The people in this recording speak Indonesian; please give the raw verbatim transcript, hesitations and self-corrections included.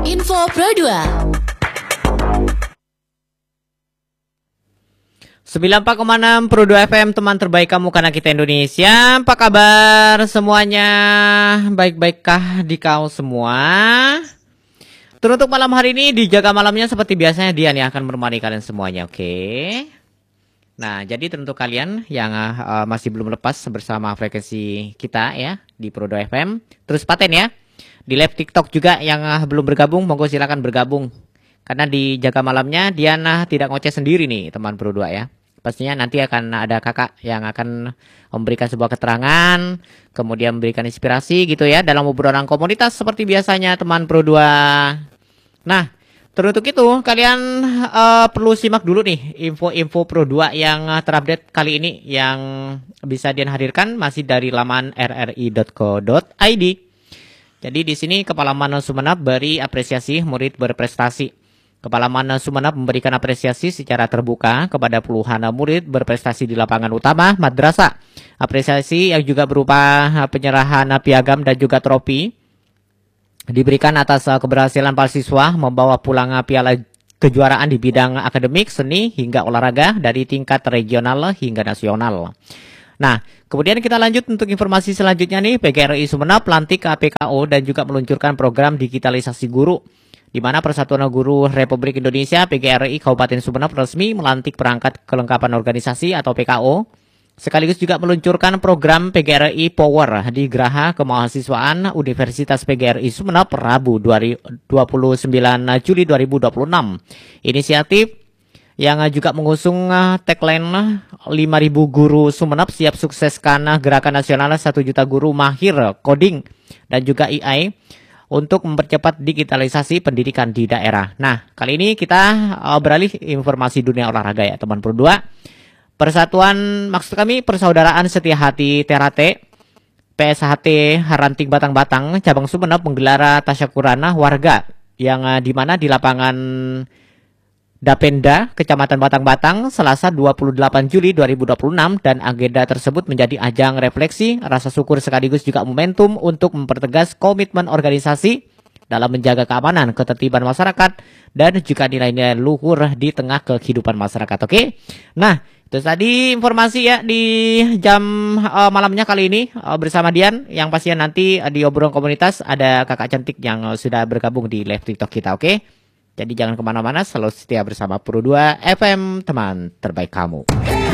Info Pro dua. sembilan puluh empat koma enam Pro dua F M, teman terbaik kamu karena kita Indonesia. Apa kabar semuanya? Baik-baikkah di kau semua? Teruntuk malam hari ini, dijaga malamnya seperti biasanya Dian yang akan menemani kalian semuanya, oke? Nah, jadi teruntuk kalian yang uh, masih belum lepas bersama frekuensi kita ya di Pro dua F M, terus paten ya. Di live TikTok juga yang uh, belum bergabung, monggo silakan bergabung. Karena di jaga malamnya Diana tidak ngoceh sendiri nih teman Pro dua ya. Pastinya nanti akan ada kakak yang akan memberikan sebuah keterangan, kemudian memberikan inspirasi gitu ya dalam obrolan komunitas seperti biasanya teman Pro dua. Nah, teruntuk itu kalian uh, perlu simak dulu nih info-info Pro dua yang uh, terupdate kali ini yang bisa Dian hadirkan masih dari laman r r i dot co dot i d. Jadi di sini Kepala Mana Sumeneb beri apresiasi murid berprestasi. Kepala Mana Sumeneb memberikan apresiasi secara terbuka kepada puluhan murid berprestasi di lapangan utama madrasah. Apresiasi yang juga berupa penyerahan piagam dan juga trofi diberikan atas keberhasilan para siswa membawa pulang piala kejuaraan di bidang akademik, seni, hingga olahraga dari tingkat regional hingga nasional. Nah, kemudian kita lanjut untuk informasi selanjutnya nih. P G R I Sumeneb pelantik P K O dan juga meluncurkan program digitalisasi guru, di mana Persatuan Guru Republik Indonesia P G R I Kabupaten Sumeneb resmi melantik perangkat kelengkapan organisasi atau P K O, sekaligus juga meluncurkan program P G R I Power di Geraha Kemahasiswaan Universitas P G R I Sumeneb Rabu dua puluh sembilan Juli dua ribu dua puluh enam. Inisiatif yang juga mengusung tagline lima ribu guru Sumeneb siap sukseskan gerakan nasional satu juta guru mahir coding dan juga A I untuk mempercepat digitalisasi pendidikan di daerah. Nah, kali ini kita uh, beralih informasi dunia olahraga ya teman Pro dua. Persatuan, maksud kami Persaudaraan Setia Hati Terate P S H T Ranting Batang-Batang cabang Sumeneb menggelar tasyakuran warga yang uh, di mana di lapangan Dapenda, Kecamatan Batang-Batang, Selasa dua puluh delapan Juli dua ribu dua puluh enam, dan agenda tersebut menjadi ajang refleksi, rasa syukur sekaligus juga momentum untuk mempertegas komitmen organisasi dalam menjaga keamanan, ketertiban masyarakat, dan juga nilai-nilai luhur di tengah kehidupan masyarakat. Oke, nah itu tadi informasi ya di jam uh, malamnya kali ini uh, bersama Dian, yang pastinya nanti uh, di obrolan komunitas ada kakak cantik yang uh, sudah bergabung di live TikTok kita. Oke, jadi jangan kemana-mana, selalu setia bersama Pro dua F M, teman terbaik kamu.